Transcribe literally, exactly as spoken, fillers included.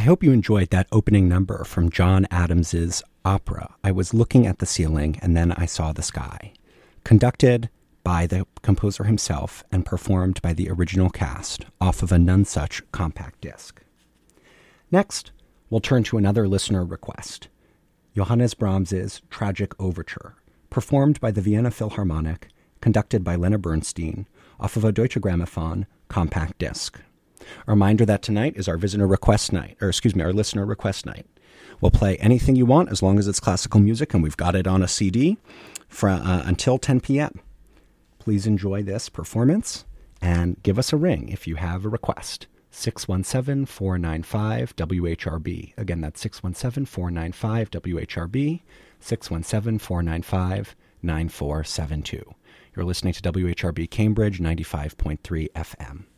hope you enjoyed that opening number from John Adams's opera, I Was Looking at the Ceiling and Then I Saw the Sky, conducted by the composer himself and performed by the original cast off of a Nonesuch compact disc. Next, we'll turn to another listener request, Johannes Brahms's Tragic Overture, performed by the Vienna Philharmonic, conducted by Lena Bernstein, off of a Deutsche Grammophon compact disc. A reminder that tonight is our visitor request night, or excuse me, our listener request night. We'll play anything you want as long as it's classical music, and we've got it on a C D for, uh, until ten p.m. Please enjoy this performance and give us a ring if you have a request. six one seven, four nine five, W H R B. Again, that's six one seven, four nine five, W H R B, six one seven, four nine five, nine four seven two. You're listening to W H R B Cambridge ninety-five point three F M.